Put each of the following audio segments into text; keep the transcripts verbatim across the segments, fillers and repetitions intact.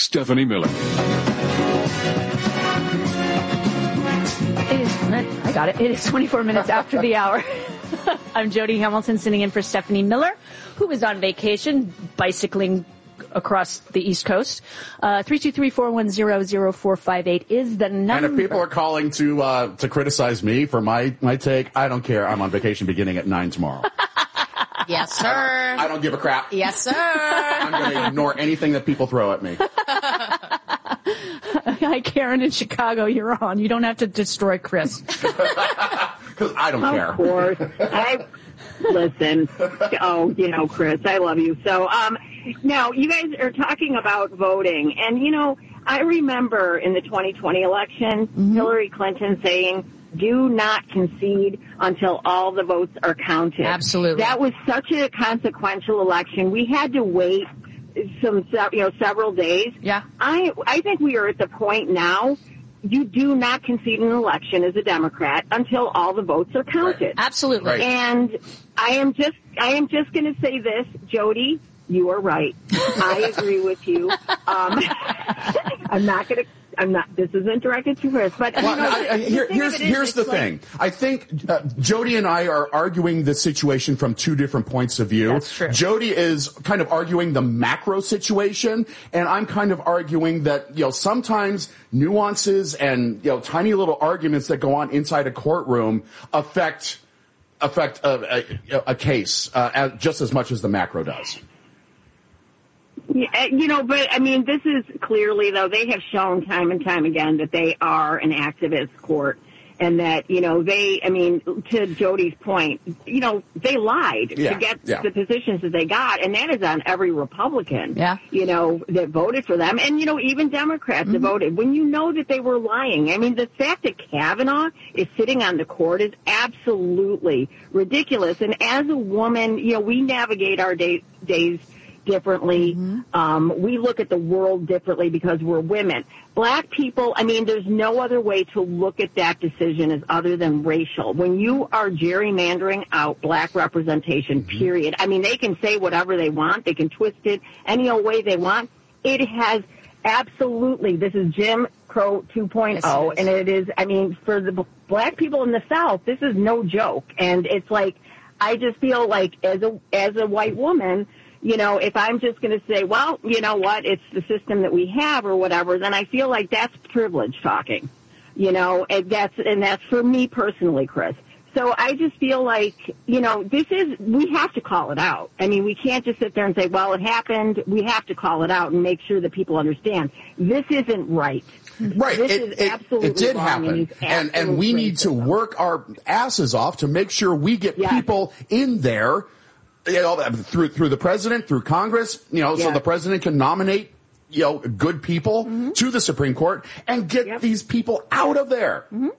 Stephanie Miller. It is, I got it. It is twenty-four minutes after the hour. I'm Jody Hamilton, sitting in for Stephanie Miller, who is on vacation, bicycling across the East Coast. Uh, three two three, four one zero, zero four five eight is the number. And if people are calling to uh, to criticize me for my, my take, I don't care. I'm on vacation beginning at nine tomorrow. Yes, sir. I, I don't give a crap. Yes, sir. I'm going to ignore anything that people throw at me. Hi, Karen in Chicago. You're on. You don't have to destroy Chris. Because I don't of care. Of course. I listen. Oh, you know, Chris, I love you. So, um, now you guys are talking about voting, and you know, I remember in the twenty twenty election, mm-hmm. Hillary Clinton saying, "Do not concede until all the votes are counted." Absolutely. That was such a consequential election. We had to wait some, you know, several days. Yeah. I, I think we are at the point now. You do not concede an election as a Democrat until all the votes are counted. Right. Absolutely. Right. And I am just, I am just going to say this, Jody. You are right. I agree with you. Um, I'm not going to. I'm not. This isn't directed to Chris, but well, you know, I, I, the, here, the here's here's the like, thing. I think uh, Jody and I are arguing the situation from two different points of view. That's true. Jody is kind of arguing the macro situation, and I'm kind of arguing that you know sometimes nuances and you know tiny little arguments that go on inside a courtroom affect affect a, a, a case uh, as, just as much as the macro does. Yeah, you know, but I mean, this is clearly, though, they have shown time and time again that they are an activist court, and that, you know, they, I mean, to Jody's point, you know, they lied yeah, to get yeah. the positions that they got, and that is on every Republican, yeah. you know, that voted for them, and, you know, even Democrats mm-hmm. that voted. When you know that they were lying, I mean, the fact that Kavanaugh is sitting on the court is absolutely ridiculous, and as a woman, you know, we navigate our day, days differently. Mm-hmm. Um, we look at the world differently because we're women. Black people, I mean, there's no other way to look at that decision as other than racial. When you are gerrymandering out black representation, mm-hmm. period, I mean, they can say whatever they want. They can twist it any old way they want. It has absolutely, this is Jim Crow two point oh, yes, and it is, I mean, for the black people in the South, this is no joke. And it's like, I just feel like as a, as a white woman, you know, if I'm just going to say, well, you know what, it's the system that we have or whatever, then I feel like that's privilege talking, you know, and that's, and that's for me personally, Chris. So I just feel like, you know, this is, we have to call it out. I mean, we can't just sit there and say, well, it happened. We have to call it out and make sure that people understand this isn't right. Right. This it, is it, absolutely it did wrong, happen. And, and, and we need to work our asses off to make sure we get yes. people in there. You know, through through the president, through Congress, you know, yeah. so the president can nominate, you know, good people mm-hmm. to the Supreme Court and get yep. these people out of there. Mm-hmm.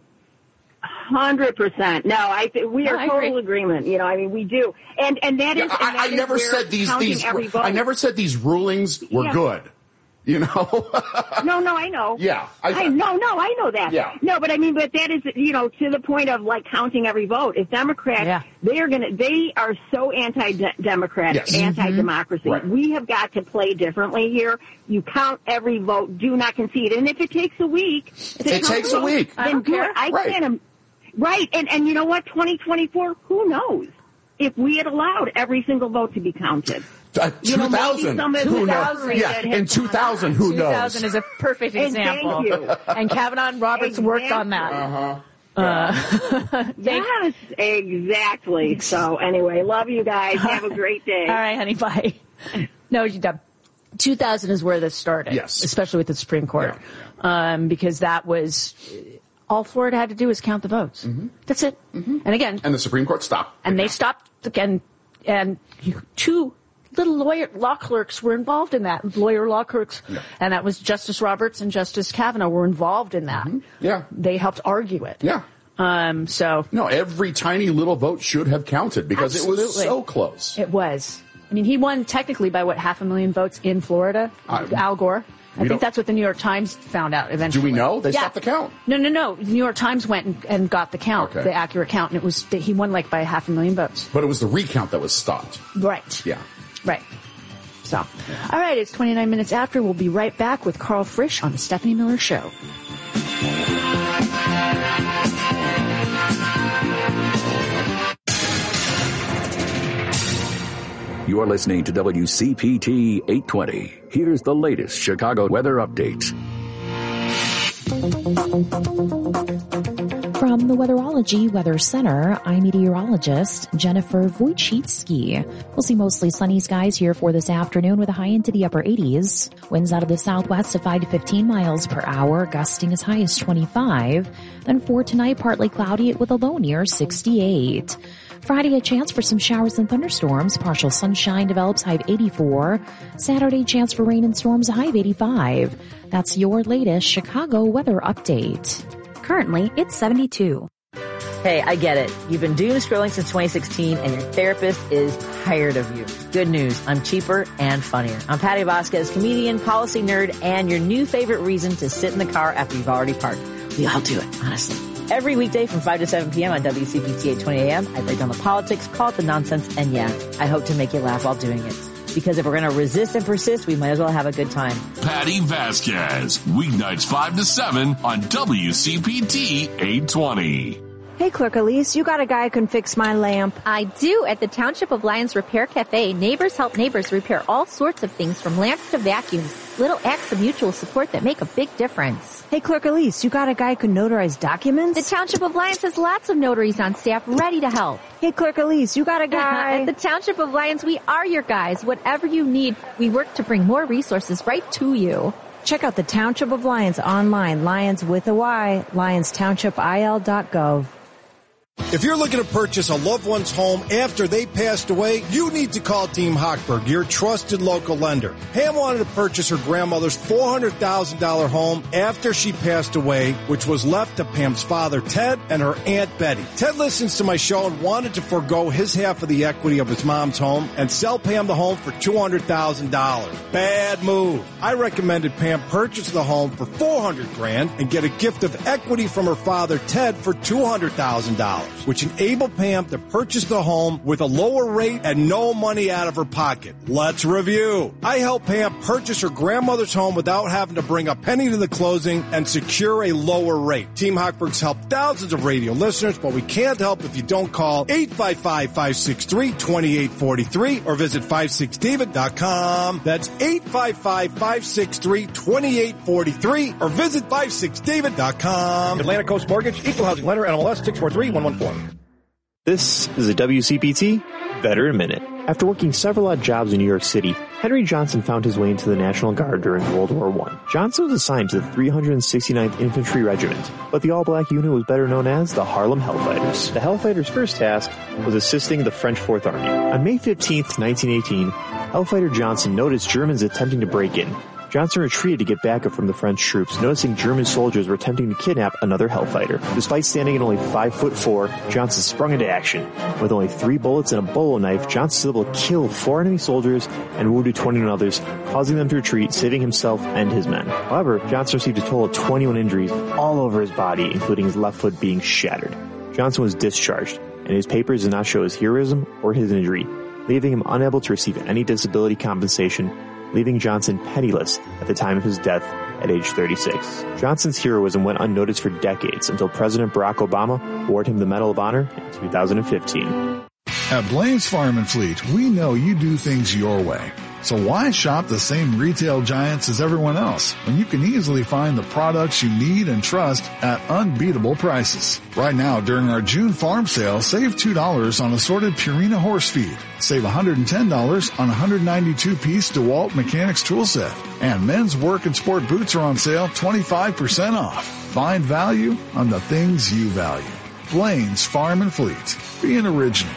Hundred percent. No, I th- we are no, total agree. agreement. You know, I mean, we do, and and that is. Yeah, I, and that I is never said these these. I never said these rulings were yeah. good. You know? no, no, I know. Yeah. I, I No, no, I know that. Yeah. No, but I mean, but that is, you know, to the point of like counting every vote. If Democrats, yeah. they are going to, they are so anti-democratic, yes. anti-democracy. Mm-hmm. Right. We have got to play differently here. You count every vote, do not concede. And if it takes a week. It takes a week. Then I don't do care. It. I right. can't. Right. And, and you know what? twenty twenty-four, who knows? If we had allowed every single vote to be counted. Uh, two thousand. You know, who knows? Yeah, in two thousand, who knows? two thousand is a perfect example. And thank you. And Kavanaugh and Roberts exactly. worked on that. Uh-huh. Uh, yes, exactly. So anyway, love you guys. Have a great day. All right, honey. Bye. No, two thousand is where this started. Yes. Especially with the Supreme Court. Yeah, yeah. Um, because that was, all Florida had to do was count the votes. Mm-hmm. That's it. Mm-hmm. And again. And the Supreme Court stopped. And they stopped again. And two little lawyer law clerks were involved in that. Lawyer law clerks. Yeah. And that was Justice Roberts and Justice Kavanaugh were involved in that. Mm-hmm. Yeah. They helped argue it. Yeah. Um, so. No, every tiny little vote should have counted because Absolutely. It was so close. It was. I mean, he won technically by, what, half a million votes in Florida? I, Al Gore. I think that's what the New York Times found out eventually. Do we know? They yeah. stopped the count. No, no, no. The New York Times went and, and got the count, okay. the accurate count, and it was he won like by half a million votes. But it was the recount that was stopped. Right. Yeah. Right. So, all right, it's twenty-nine minutes after. We'll be right back with Carl Frisch on the Stephanie Miller Show. You're listening to W C P T eight twenty. Here's the latest Chicago weather update. From the Weatherology Weather Center, I'm meteorologist Jennifer Wojcicki. We'll see mostly sunny skies here for this afternoon with a high into the upper eighties. Winds out of the southwest of five to fifteen miles per hour, gusting as high as twenty-five. Then for tonight, partly cloudy with a low near sixty-eight. Friday, a chance for some showers and thunderstorms. Partial sunshine develops, high of eighty-four. Saturday, chance for rain and storms, a high of eighty-five. That's your latest Chicago weather update. Currently, it's seventy-two. Hey, I get it. You've been doom scrolling since twenty sixteen and your therapist is tired of you. Good news. I'm cheaper and funnier. I'm Patty Vasquez, comedian, policy nerd, and your new favorite reason to sit in the car after you've already parked. We all do it, honestly. Every weekday from five to seven p.m. on W C P T eight twenty a.m., I break down the politics, call it the nonsense, and yeah, I hope to make you laugh while doing it. Because if we're going to resist and persist, we might as well have a good time. Patty Vasquez, weeknights five to seven on W C P T eight twenty. Hey, Clerk Elise, you got a guy who can fix my lamp. I do. At the Township of Lyons Repair Cafe, neighbors help neighbors repair all sorts of things from lamps to vacuums. Little acts of mutual support that make a big difference. Hey, Clerk Elise, you got a guy who can notarize documents? The Township of Lyons has lots of notaries on staff ready to help. Hey, Clerk Elise, you got a guy? At the Township of Lyons, we are your guys. Whatever you need, we work to bring more resources right to you. Check out the Township of Lyons online, Lyons with a Y, lyons township I L dot gov. If you're looking to purchase a loved one's home after they passed away, you need to call Team Hochberg, your trusted local lender. Pam wanted to purchase her grandmother's four hundred thousand dollars home after she passed away, which was left to Pam's father, Ted, and her Aunt Betty. Ted listens to my show and wanted to forego his half of the equity of his mom's home and sell Pam the home for two hundred thousand dollars. Bad move. I recommended Pam purchase the home for four hundred grand and get a gift of equity from her father, Ted, for two hundred thousand dollars. Which enabled Pam to purchase the home with a lower rate and no money out of her pocket. Let's review. I helped Pam purchase her grandmother's home without having to bring a penny to the closing and secure a lower rate. Team Hochberg's helped thousands of radio listeners, but we can't help if you don't call eight five five, five six three, two eight four three or visit five six david dot com. That's eight five five, five six three, two eight four three or visit five six david dot com. Atlantic Coast Mortgage, Equal Housing Lender, N M L S six four three one one four. This is a W C P T Better in a Minute. After working several odd jobs in New York City, Henry Johnson found his way into the National Guard during World War One. Johnson was assigned to the three hundred sixty-ninth Infantry Regiment, but the all-black unit was better known as the Harlem Hellfighters. The Hellfighters' first task was assisting the French Fourth Army. On May fifteenth, nineteen eighteen, Hellfighter Johnson noticed Germans attempting to break in. Johnson retreated to get backup from the French troops, noticing German soldiers were attempting to kidnap another Hellfighter. Despite standing at only five foot four, Johnson sprung into action. With only three bullets and a bolo knife, Johnson was able to kill four enemy soldiers and wounded twenty-one others, causing them to retreat, saving himself and his men. However, Johnson received a total of twenty-one injuries all over his body, including his left foot being shattered. Johnson was discharged, and his papers did not show his heroism or his injury, leaving him unable to receive any disability compensation, leaving Johnson penniless at the time of his death at age thirty-six. Johnson's heroism went unnoticed for decades until President Barack Obama awarded him the Medal of Honor in two thousand fifteen. At Blaine's Farm and Fleet, we know you do things your way. So why shop the same retail giants as everyone else when you can easily find the products you need and trust at unbeatable prices? Right now, during our June farm sale, save two dollars on assorted Purina horse feed. Save one hundred ten dollars on one hundred ninety-two piece DeWalt Mechanics tool set. And men's work and sport boots are on sale twenty-five percent off. Find value on the things you value. Blaine's Farm and Fleet. Be an original.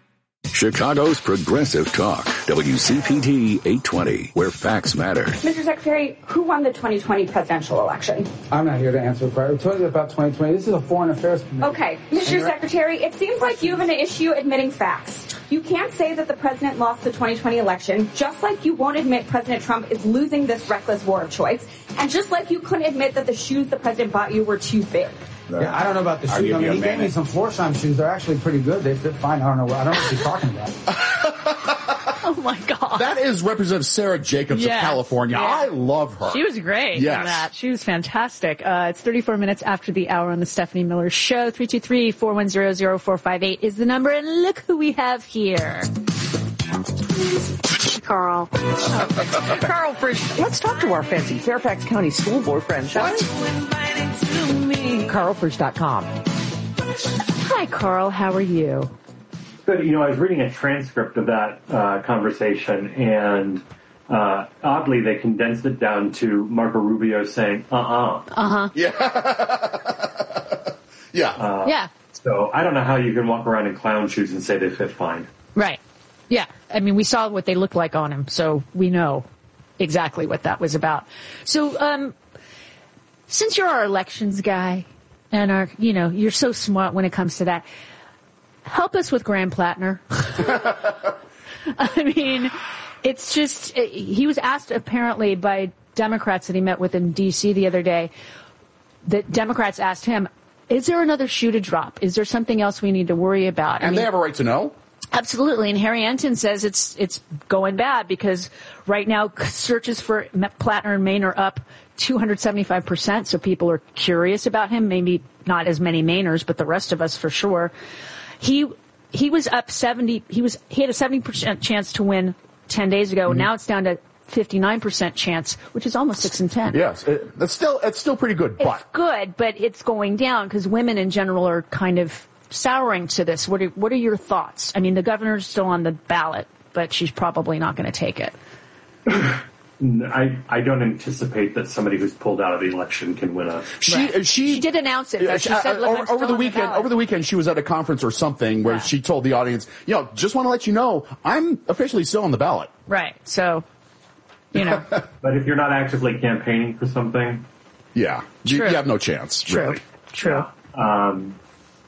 Chicago's Progressive Talk, W C P T eight twenty, where facts matter. Mister Secretary, who won the twenty twenty presidential election? I'm not here to answer we're talking about twenty twenty. This is a foreign affairs committee. Okay, Mister Secretary, it seems like you have an issue admitting facts. You can't say that the president lost the twenty twenty election, just like you won't admit President Trump is losing this reckless war of choice, and just like you couldn't admit that the shoes the president bought you were too big. Yeah, I don't know about the shoes. I mean, he gave me some Florsheim shoes. They're actually pretty good. They fit fine. I don't know. I don't know what you're talking about. Oh my God. That is Representative Sarah Jacobs Yes. of California. Yeah. I love her. She was great Yes. in that. She was fantastic. Uh, it's thirty-four minutes after the hour on the Stephanie Miller Show. three two three, four one zero, zero four five eight is the number. And look who we have here. Carl. Carl Frisch. Let's talk to our fancy Fairfax County School Board friend, shall we? Carl Frisch dot com. Hi, Carl. How are you? Good. You know, I was reading a transcript of that uh, conversation, and uh, oddly, they condensed it down to Marco Rubio saying, uh-uh. Uh-huh. Yeah. yeah. Uh, yeah. So I don't know how you can walk around in clown shoes and say they fit fine. Right. Yeah. I mean, we saw what they looked like on him, so we know exactly what that was about. So, um, since you're our elections guy and our, you know, you're so smart when it comes to that, help us with Graham Plattner. I mean, it's just, he was asked apparently by Democrats that he met with in D C the other day, that Democrats asked him, is there another shoe to drop? Is there something else we need to worry about? And I mean, they have a right to know? Absolutely. And Harry Enton says it's it's going bad because right now searches for Plattner in Maine are up two hundred seventy-five percent. So people are curious about him. Maybe not as many Mainers, but the rest of us for sure. He he was up seventy. He was he had a seventy percent chance to win ten days ago. Mm-hmm. Now it's down to fifty-nine percent chance, which is almost six in ten. Yes, it, it's still it's still pretty good. But it's good, but it's going down because women in general are kind of souring to this. What are, what are your thoughts? I mean, the governor's still on the ballot, but she's probably not going to take it. I I don't anticipate that somebody who's pulled out of the election can win a. She right. she, she did announce it. Though. She uh, said, Look, over, over the weekend. the over the weekend, she was at a conference or something where yeah. she told the audience, "You know, just want to let you know, I'm officially still on the ballot." Right. So, you know. But if you're not actively campaigning for something, yeah, you, you have no chance. True. Really. True. Um.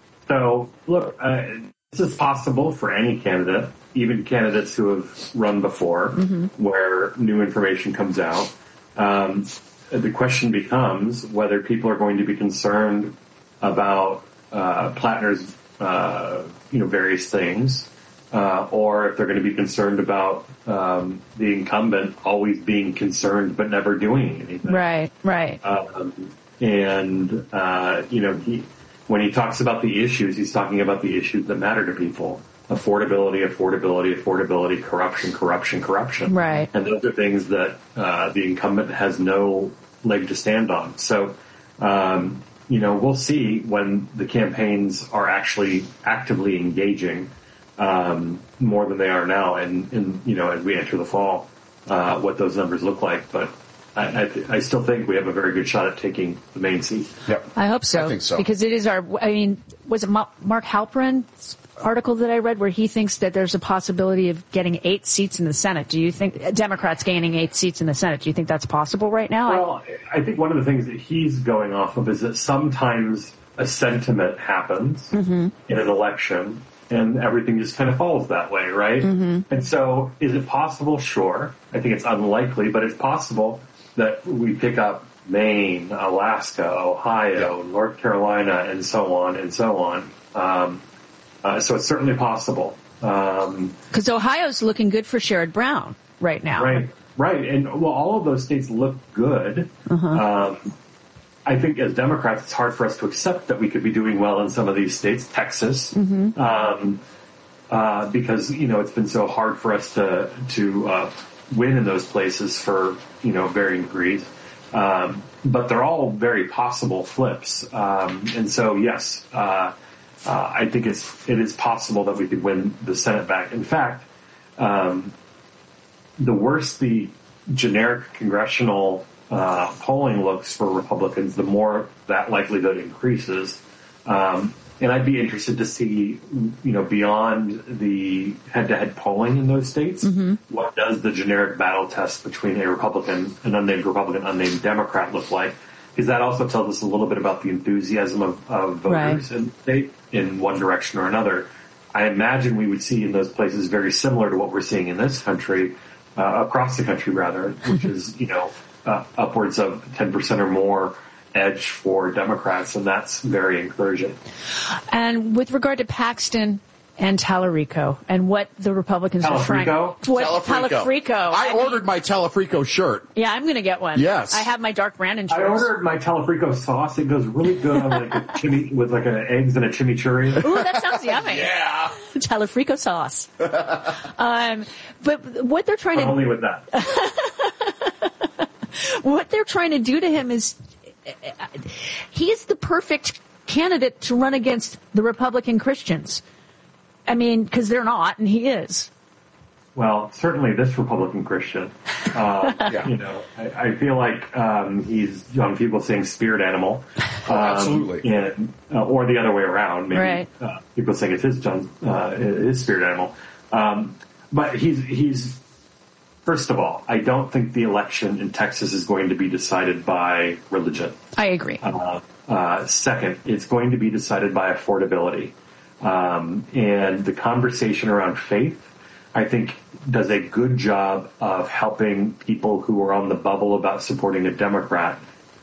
So look, uh, this is possible for any candidate, even candidates who have run before, mm-hmm. where new information comes out. Um, the question becomes whether people are going to be concerned about uh, Plattner's, uh, you know, various things, uh, or if they're going to be concerned about um, the incumbent always being concerned but never doing anything. Right. Right. Um, and uh, you know, he. When he talks about the issues, he's talking about the issues that matter to people. Affordability, affordability, affordability, corruption, corruption, corruption. Right. And those are things that uh, the incumbent has no leg to stand on. So, um, you know, we'll see when the campaigns are actually actively engaging um, more than they are now. And, and, you know, as we enter the fall, uh, what those numbers look like. But I, I, th- I still think we have a very good shot at taking the main seat. Yep. I hope so. I think so. Because it is our, I mean, was it Ma- Mark Halperin's article that I read where he thinks that there's a possibility of getting eight seats in the Senate? Do you think, Democrats gaining eight seats in the Senate, do you think that's possible right now? Well, I think one of the things that he's going off of is that sometimes a sentiment happens mm-hmm. in an election and everything just kind of falls that way, right? Mm-hmm. And so is it possible? Sure. I think it's unlikely, but it's possible that we pick up Maine, Alaska, Ohio, yeah. North Carolina, and so on and so on. Um, uh, so it's certainly possible. Because um, Ohio's looking good for Sherrod Brown right now. Right, right. And well, all of those states look good. Uh-huh. Um, I think as Democrats, it's hard for us to accept that we could be doing well in some of these states, Texas, mm-hmm. um, uh, because, you know, it's been so hard for us to, to, uh, win in those places for, you know, varying degrees. Um, but they're all very possible flips. Um, and so, yes, uh, uh, I think it's, it is possible that we could win the Senate back. In fact, um, the worse the generic congressional, uh, polling looks for Republicans, the more that likelihood increases. Um, And I'd be interested to see, you know, beyond the head-to-head polling in those states, mm-hmm. what does the generic battle test between a Republican, an unnamed Republican, unnamed Democrat look like? Because that also tells us a little bit about the enthusiasm of, of voters right. in the state in one direction or another. I imagine we would see in those places very similar to what we're seeing in this country, uh, across the country rather, which is, you know, uh, upwards of ten percent or more edge for Democrats, and that's very encouraging. And with regard to Paxton, and Tallarico, and what the Republicans are trying. What Telefrico? I, I mean, ordered my Telefrico shirt. Yeah, I'm going to get one. Yes, I have my Dark Brandon shirts. I ordered my Telefrico sauce. It goes really good on like a chimi with like a eggs and a chimichurri. Ooh, that sounds yummy. Yeah, Telefrico sauce. um, but what they're trying but to only with that. What they're trying to do to him is, he is the perfect candidate to run against the Republican Christians. I mean, because they're not, and he is. Well, certainly this Republican Christian. Uh, yeah. You know, I, I feel like um, he's on people saying spirit animal. Oh, um, absolutely. And, uh, or the other way around. Maybe right. uh, people saying it's his, uh, his spirit animal. Um, but he's he's. First of all, I don't think the election in Texas is going to be decided by religion. I agree. Uh, uh, second, it's going to be decided by affordability. Um, and the conversation around faith, I think, does a good job of helping people who are on the bubble about supporting a Democrat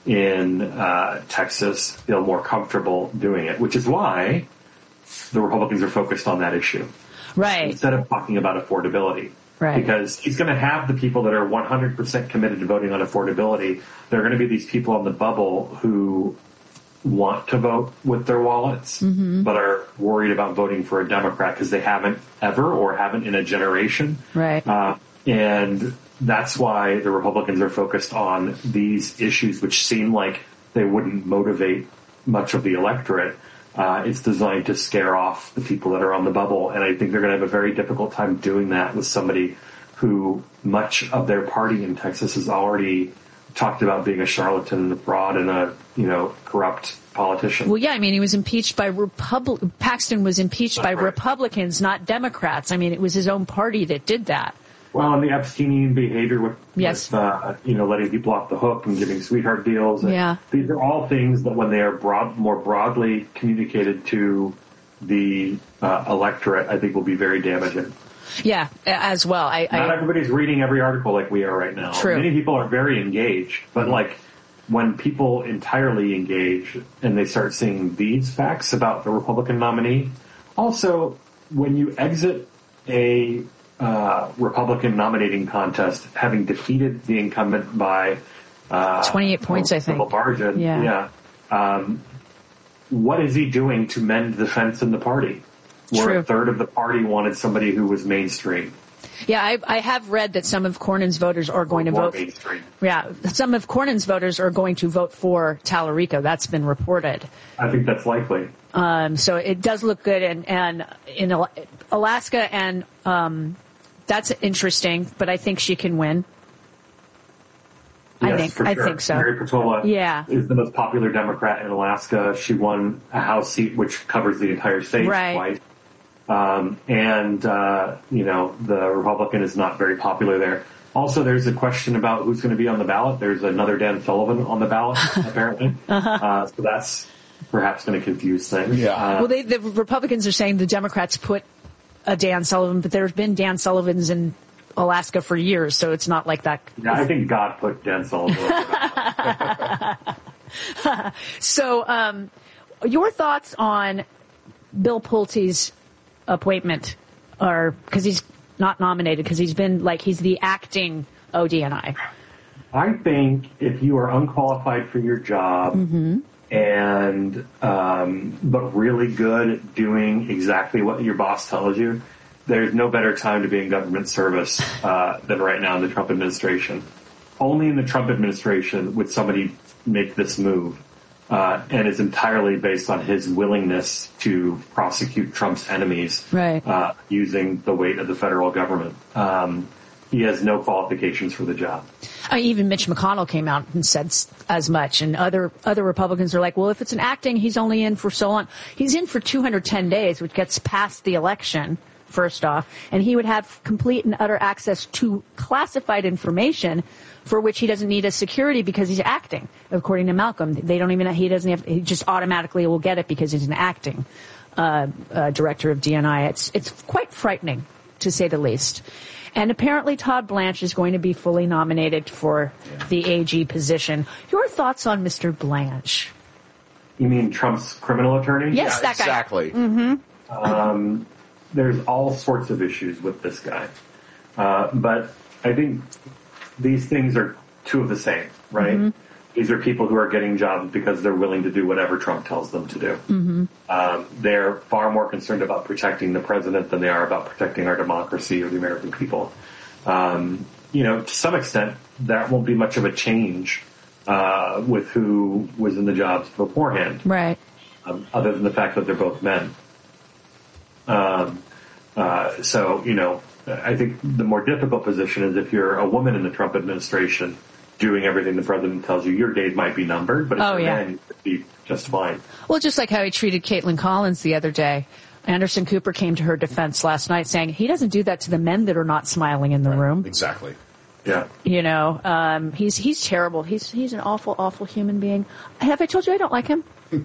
in uh, Texas feel more comfortable doing it, which is why the Republicans are focused on that issue. Right. Instead of talking about affordability. Right. Because he's going to have the people that are one hundred percent committed to voting on affordability. There are going to be these people on the bubble who want to vote with their wallets, mm-hmm. but are worried about voting for a Democrat because they haven't ever or haven't in a generation. Right. Uh, and that's why the Republicans are focused on these issues, which seem like they wouldn't motivate much of the electorate. Uh, it's designed to scare off the people that are on the bubble, and I think they're going to have a very difficult time doing that with somebody who much of their party in Texas has already talked about being a charlatan and a fraud and a, you know, corrupt politician. Well, yeah, I mean, he was impeached by Republic. Paxton was impeached That's by right. Republicans, not Democrats. I mean, it was his own party that did that. Well, and the Epsteinian behavior with, yes. with uh, you know, letting people off the hook and giving sweetheart deals. And yeah. These are all things that when they are broad, more broadly communicated to the uh, electorate, I think will be very damaging. Yeah, as well. I, Not I, everybody's reading every article like we are right now. True. Many people are very engaged, but like when people entirely engage and they start seeing these facts about the Republican nominee, also when you exit a Uh, Republican nominating contest, having defeated the incumbent by uh, twenty-eight points, I think. Margin. Yeah. yeah. Um, what is he doing to mend the fence in the party? Where True. a third of the party wanted somebody who was mainstream. Yeah, I, I have read that some of Cornyn's voters are going to More vote. Mainstream. Yeah, some of Cornyn's voters are going to vote for Tallarico. That's been reported. I think that's likely. Um, so it does look good, and and in Alaska, and um, that's interesting. But I think she can win. Yes, I think for I sure. think so. Mary Patola yeah. is the most popular Democrat in Alaska. She won a House seat which covers the entire state right. twice. Um, and, uh, you know, the Republican is not very popular there. Also, there's a question about who's going to be on the ballot. There's another Dan Sullivan on the ballot, apparently. uh-huh. Uh, so that's perhaps going to confuse things. Yeah. Uh, well, they, the Republicans are saying the Democrats put a Dan Sullivan, but there's been Dan Sullivans in Alaska for years, so it's not like that. Yeah, I think God put Dan Sullivan on the ballot. So, um, your thoughts on Bill Pulte's appointment, or because he's not nominated, because he's been like he's the acting O D N I. I think if you are unqualified for your job mm-hmm. and um, but really good at doing exactly what your boss tells you, there's no better time to be in government service uh, than right now in the Trump administration. Only in the Trump administration would somebody make this move. Uh, and it's entirely based on his willingness to prosecute Trump's enemies right. uh, using the weight of the federal government. Um, he has no qualifications for the job. Uh, even Mitch McConnell came out and said s- as much, and other other Republicans are like, well, if it's an acting, he's only in for so long. He's in for two hundred ten days, which gets past the election, first off, and he would have complete and utter access to classified information for which he doesn't need a security because he's acting, according to Malcolm. They don't even, he doesn't have, he just automatically will get it because he's an acting uh, uh, director of D N I. It's, it's quite frightening, to say the least. And apparently Todd Blanche is going to be fully nominated for the A G position. Your thoughts on Mister Blanche? You mean Trump's criminal attorney? Yes, yeah, that guy. Exactly. Mm-hmm. Um, there's all sorts of issues with this guy. Uh, but I think these things are two of the same, right? Mm-hmm. These are people who are getting jobs because they're willing to do whatever Trump tells them to do. Mm-hmm. Um, they're far more concerned about protecting the president than they are about protecting our democracy or the American people. Um, you know, to some extent, that won't be much of a change uh, with who was in the jobs beforehand. Right. Um, other than the fact that they're both men. Um, uh, so, you know, I think the more difficult position is if you're a woman in the Trump administration doing everything the president tells you, your days might be numbered, but if Oh, you're yeah. a man, you could be just fine. Well, just like how he treated Caitlin Collins the other day. Anderson Cooper came to her defense last night saying he doesn't do that to the men that are not smiling in the room. Exactly. Yeah. You know, um, he's he's terrible. He's he's an awful, awful human being. Have I told you I don't like him?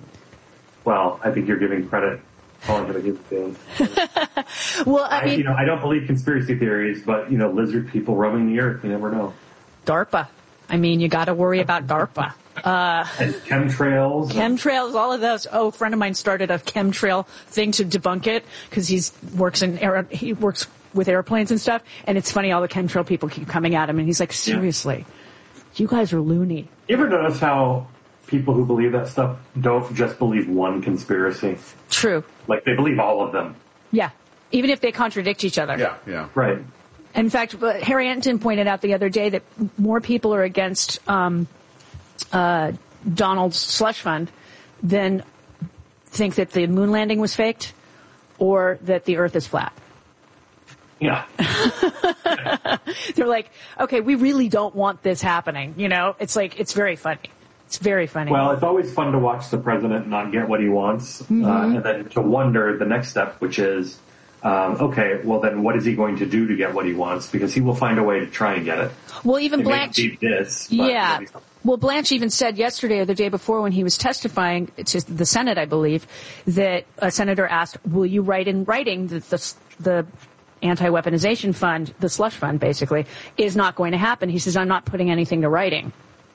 Well, I think you're giving credit. Calling him a human being. Well, I I, mean, you know, I don't believe conspiracy theories, but, you know, lizard people roaming the earth, you never know. DARPA. I mean, you got to worry about DARPA. Uh, and chemtrails. Chemtrails, all of those. Oh, a friend of mine started a chemtrail thing to debunk it because he's works in air, he works with airplanes and stuff. And it's funny, all the chemtrail people keep coming at him, and he's like, seriously, yeah. You guys are loony. You ever notice how people who believe that stuff don't just believe one conspiracy? True. Like, they believe all of them. Yeah. Even if they contradict each other. Yeah, yeah. Right. In fact, Harry Enton pointed out the other day that more people are against um, uh, Donald's slush fund than think that the moon landing was faked or that the earth is flat. Yeah. They're like, okay, we really don't want this happening. You know, it's like, it's very funny. It's very funny. Well, it's always fun to watch the president not get what he wants, Mm-hmm. uh, and then to wonder the next step, which is, um, okay, well then what is he going to do to get what he wants? Because he will find a way to try and get it. Well, even It may Blanche, be this, but yeah. maybe something. Well, Blanche even said yesterday or the day before when he was testifying to the Senate, I believe, that a senator asked, "Will you write in writing that the the anti-weaponization fund, the slush fund, basically, is not going to happen?" He says, "I'm not putting anything to writing."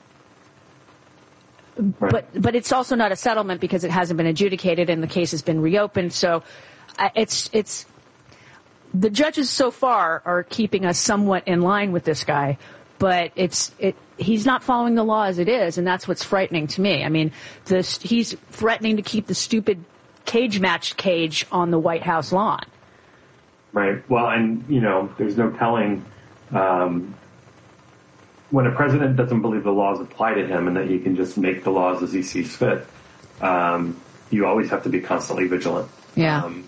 Right. But but it's also not a settlement because it hasn't been adjudicated and the case has been reopened. So uh, it's it's the judges so far are keeping us somewhat in line with this guy, but it's it he's not following the law as it is, and that's what's frightening to me. I mean, this he's threatening to keep the stupid cage match cage on the White House lawn. Right. Well, and, you know, there's no telling um, when a president doesn't believe the laws apply to him and that he can just make the laws as he sees fit. Um, you always have to be constantly vigilant. Yeah. Um,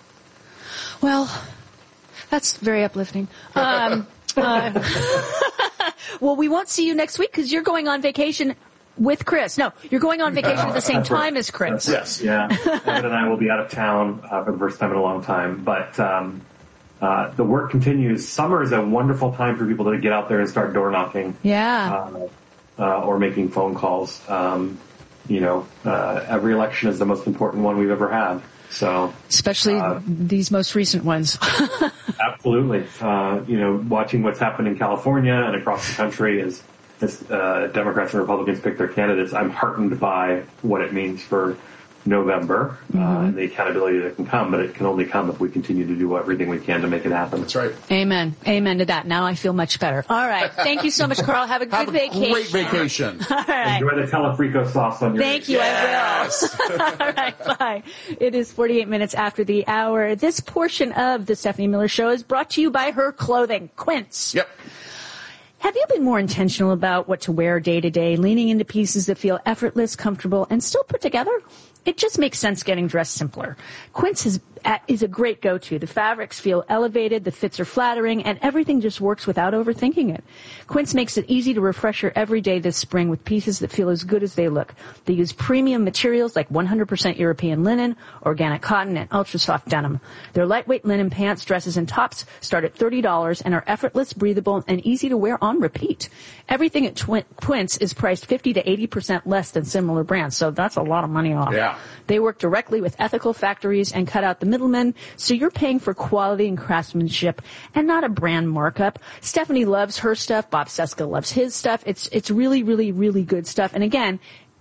Well, that's very uplifting. Um, uh, well, we won't see you next week because you're going on vacation with Chris. No, you're going on vacation at the same time as Chris. Yes. Yeah. Evan and I will be out of town uh, for the first time in a long time. But um, uh, the work continues. Summer is a wonderful time for people to get out there and start door knocking. Yeah. Uh, uh, or making phone calls. Um, you know, uh, every election is the most important one we've ever had. So, especially uh, these most recent ones. Absolutely. Uh, you know, watching what's happened in California and across the country as, as uh, Democrats and Republicans pick their candidates, I'm heartened by what it means for November uh, Mm-hmm. and the accountability that can come, but it can only come if we continue to do everything we can to make it happen. That's right. Amen. Amen to that. Now I feel much better. All right. Thank you so much, Carl. Have a good Have a vacation. great vacation. All right. Enjoy the Telefrico sauce on your Thank you. Yes. I will. All right. Bye. It is forty-eight minutes after the hour. This portion of the Stephanie Miller Show is brought to you by Her Clothing, Quince. Yep. Have you been more intentional about what to wear day to day, leaning into pieces that feel effortless, comfortable, and still put together? It just makes sense getting dressed simpler. Quince is, is a great go-to. The fabrics feel elevated, the fits are flattering, and everything just works without overthinking it. Quince makes it easy to refresh your everyday this spring with pieces that feel as good as they look. They use premium materials like one hundred percent European linen, organic cotton, and ultra-soft denim. Their lightweight linen pants, dresses, and tops start at thirty dollars and are effortless, breathable, and easy to wear on repeat. Everything at Twin- Quince is priced fifty to eighty percent less than similar brands, so that's a lot of money off. Yeah. They work directly with ethical factories and cut out the middlemen, so you're paying for quality and craftsmanship and not a brand markup. Stephanie loves her stuff. Bob Seska loves his stuff. It's it's really, really, really good stuff. And again,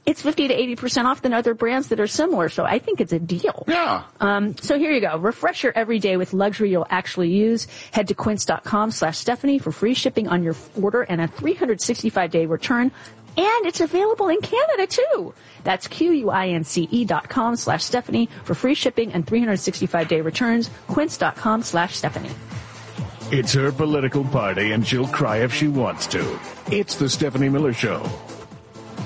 it's fifty to eighty percent off than other brands that are similar. So I think it's a deal. Yeah. Um, so here you go. Refresh your everyday with luxury you'll actually use. Head to quince.com slash Stephanie for free shipping on your order and a three hundred sixty-five day return. And it's available in Canada, too. That's Q-U-I-N-C-E dot com slash Stephanie for free shipping and three hundred sixty-five day returns. Quince.com slash Stephanie. It's her political party, and she'll cry if she wants to. It's the Stephanie Miller Show.